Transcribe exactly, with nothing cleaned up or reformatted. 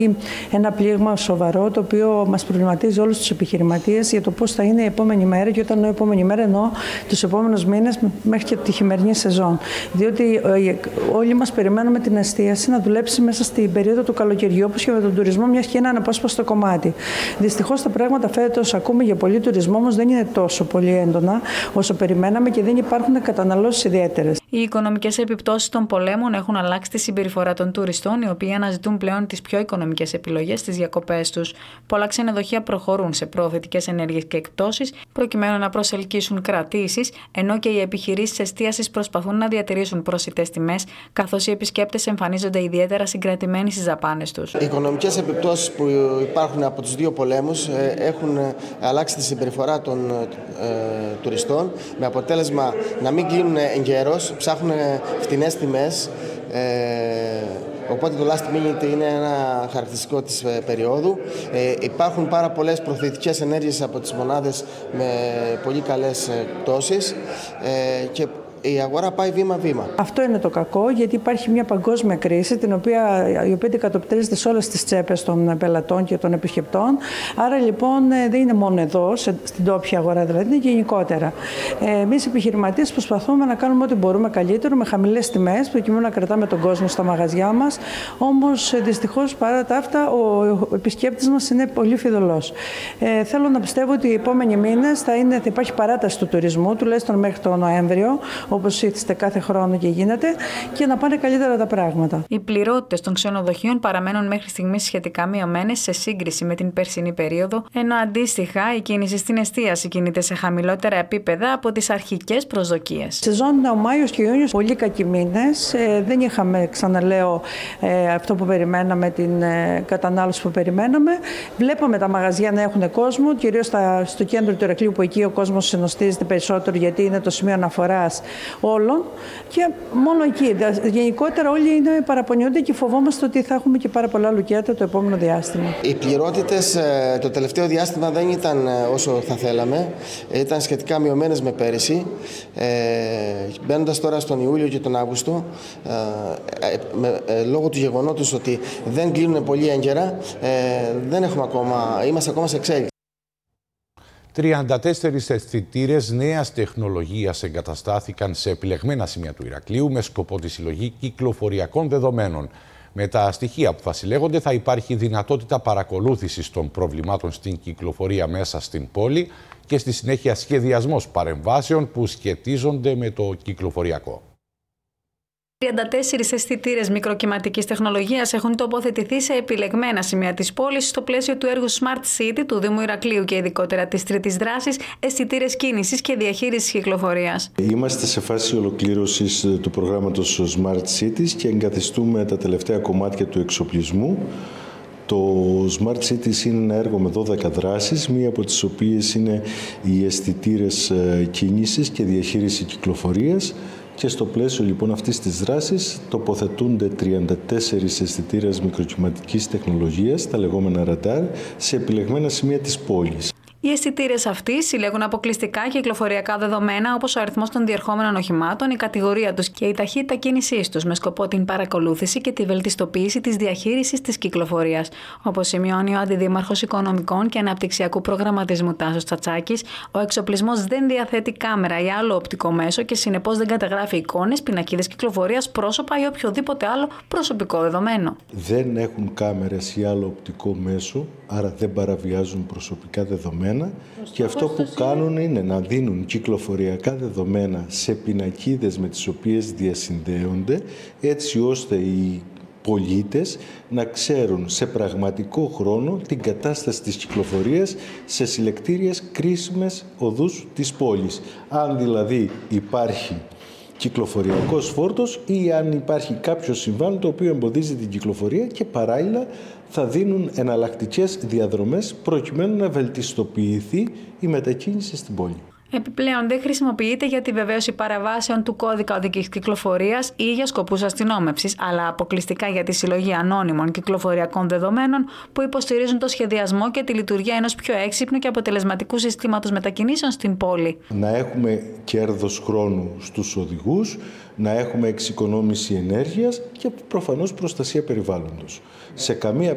Ένα πλήγμα σοβαρό, το οποίο μας προβληματίζει όλους τους επιχειρηματίες για το πώς θα είναι η επόμενη μέρα, και όταν εννοώ επόμενη μέρα εννοώ τους επόμενους μήνες μέχρι και τη χειμερινή σεζόν. Διότι όλοι μας περιμένουμε την εστίαση να δουλέψει μέσα στην περίοδο του καλοκαιριού, όπως και με τον τουρισμό, μιας και είναι αναπόσπαστο κομμάτι. Δυστυχώς τα πράγματα φέτος, ακούμε για πολύ τουρισμό, όμως δεν είναι τόσο πολύ έντονα όσο περιμέναμε και δεν υπάρχουν καταναλώσεις ιδιαίτερες. Οι οικονομικές επιπτώσεις των πολέμων έχουν αλλάξει τη συμπεριφορά των τουριστών, οι οποίοι αναζητούν πλέον τις πιο οικονομικές επιλογές στις διακοπές τους. Πολλά ξενοδοχεία προχωρούν σε προωθητικές ενέργειες και εκπτώσεις, προκειμένου να προσελκύσουν κρατήσεις, ενώ και οι επιχειρήσεις εστίασης προσπαθούν να διατηρήσουν προσιτές τιμές, καθώς οι επισκέπτες εμφανίζονται ιδιαίτερα συγκρατημένοι στις δαπάνες τους. Οι οικονομικές επιπτώσεις που υπάρχουν από τους δύο πολέμους έχουν αλλάξει τη συμπεριφορά των ε, τουριστών, με αποτέλεσμα να μην κλείνουν εγκαίρως, ψάχνουν φτηνές τιμές. Ε, Οπότε το last minute είναι ένα χαρακτηριστικό της περίοδου. Ε, υπάρχουν πάρα πολλές προθετικές ενέργειες από τις μονάδες με πολύ καλές πτώσεις ε, και η αγορά πάει βήμα-βήμα. Αυτό είναι το κακό, γιατί υπάρχει μια παγκόσμια κρίση, την οποία, η οποία αντικατοπτρίζεται σε όλες τις τσέπες των πελατών και των επισκεπτών. Άρα λοιπόν δεν είναι μόνο εδώ, στην τόπια αγορά δηλαδή, είναι γενικότερα. Εμείς οι επιχειρηματίες προσπαθούμε να κάνουμε ό,τι μπορούμε καλύτερο, με χαμηλές τιμές, προκειμένου να κρατάμε τον κόσμο στα μαγαζιά μας. Όμως δυστυχώς παρά τα αυτά, ο επισκέπτης μας είναι πολύ φιδωλός. Ε, θέλω να πιστεύω ότι οι επόμενοι μήνες θα, είναι, θα υπάρχει παράταση του τουρισμού, τουλάχιστον μέχρι τον Νοέμβριο, όπως ήθιστε κάθε χρόνο και γίνεται, και να πάνε καλύτερα τα πράγματα. Οι πληρότητες των ξενοδοχείων παραμένουν μέχρι στιγμής σχετικά μειωμένες σε σύγκριση με την περσινή περίοδο, ενώ αντίστοιχα η κίνηση στην εστίαση κινείται σε χαμηλότερα επίπεδα από τις αρχικές προσδοκίες. Σεζόν ο Μάιος και ο Ιούνιος πολύ κακοί μήνες. Ε, δεν είχαμε, ξαναλέω, ε, αυτό που περιμέναμε, την ε, κατανάλωση που περιμέναμε. Βλέπαμε τα μαγαζιά να έχουν κόσμο, κυρίως στο κέντρο του Ηρακλείου, που εκεί ο κόσμος συνοστίζεται περισσότερο, γιατί είναι το σημείο αναφοράς όλων, και μόνο εκεί. Γενικότερα όλοι είναι, παραπονιούνται και φοβόμαστε ότι θα έχουμε και πάρα πολλά λουκέτα το επόμενο διάστημα. Οι πληρότητες το τελευταίο διάστημα δεν ήταν όσο θα θέλαμε. Ήταν σχετικά μειωμένες με πέρυσι. Ε, μπαίνοντας τώρα στον Ιούλιο και τον Αύγουστο, ε, με, ε, λόγω του γεγονότος ότι δεν κλείνουν πολύ έγκαιρα, ε, δεν έχουμε ακόμα, είμαστε ακόμα σε εξέλιξη. τριάντα τέσσερις αισθητήρες νέας τεχνολογίας εγκαταστάθηκαν σε επιλεγμένα σημεία του Ηρακλείου με σκοπό τη συλλογή κυκλοφοριακών δεδομένων. Με τα στοιχεία που θα συλλέγονται θα υπάρχει δυνατότητα παρακολούθησης των προβλημάτων στην κυκλοφορία μέσα στην πόλη και στη συνέχεια σχεδιασμός παρεμβάσεων που σχετίζονται με το κυκλοφοριακό. τριάντα τέσσερις αισθητήρες μικροκυματικής τεχνολογίας έχουν τοποθετηθεί σε επιλεγμένα σημεία της πόλης στο πλαίσιο του έργου Smart City του Δήμου Ηρακλείου και ειδικότερα της τρίτης δράσης, αισθητήρες κίνησης και διαχείρισης κυκλοφορίας. Είμαστε σε φάση ολοκλήρωσης του προγράμματος Smart Cities και εγκαθιστούμε τα τελευταία κομμάτια του εξοπλισμού. Το Smart Cities είναι ένα έργο με δώδεκα δράσεις, μία από τις οποίες είναι οι αισθητήρες κίνησης και διαχείριση κυκλοφορίας. Και στο πλαίσιο λοιπόν αυτής της δράσης τοποθετούνται τριάντα τέσσερις αισθητήρες μικροκυματικής τεχνολογίας, τα λεγόμενα ραντάρ, σε επιλεγμένα σημεία της πόλης. Οι αισθητήρες αυτοί συλλέγουν αποκλειστικά κυκλοφοριακά δεδομένα, όπως ο αριθμός των διερχόμενων οχημάτων, η κατηγορία τους και η ταχύτητα κίνησής τους, με σκοπό την παρακολούθηση και τη βελτιστοποίηση της διαχείρισης της κυκλοφορίας. Όπως σημειώνει ο Αντιδήμαρχος Οικονομικών και Αναπτυξιακού Προγραμματισμού Τάσος Τσατσάκης, ο εξοπλισμός δεν διαθέτει κάμερα ή άλλο οπτικό μέσο και συνεπώς δεν καταγράφει εικόνες, πινακίδες κυκλοφορίας, πρόσωπα ή οποιοδήποτε άλλο προσωπικό δεδομένο. Δεν έχουν κάμερες ή άλλο οπτικό μέσο, άρα δεν παραβιάζουν προσωπικά δεδομένα. Και αυτό που κάνουν είναι να δίνουν κυκλοφοριακά δεδομένα σε πινακίδες με τις οποίες διασυνδέονται, έτσι ώστε οι πολίτες να ξέρουν σε πραγματικό χρόνο την κατάσταση της κυκλοφορίας σε συλλεκτήριες κρίσιμες οδούς της πόλης. Αν δηλαδή υπάρχει κυκλοφοριακός φόρτος ή αν υπάρχει κάποιο συμβάν το οποίο εμποδίζει την κυκλοφορία, και παράλληλα θα δίνουν εναλλακτικές διαδρομές προκειμένου να βελτιστοποιηθεί η μετακίνηση στην πόλη. Επιπλέον, δεν χρησιμοποιείται για τη βεβαίωση παραβάσεων του κώδικα οδικής κυκλοφορίας ή για σκοπούς αστυνόμευσης, αλλά αποκλειστικά για τη συλλογή ανώνυμων κυκλοφοριακών δεδομένων που υποστηρίζουν το σχεδιασμό και τη λειτουργία ενός πιο έξυπνου και αποτελεσματικού συστήματος μετακινήσεων στην πόλη. Να έχουμε κέρδος χρόνου στους οδηγούς, να έχουμε εξοικονόμηση ενέργειας και προφανώς προστασία περιβάλλοντος. Σε καμία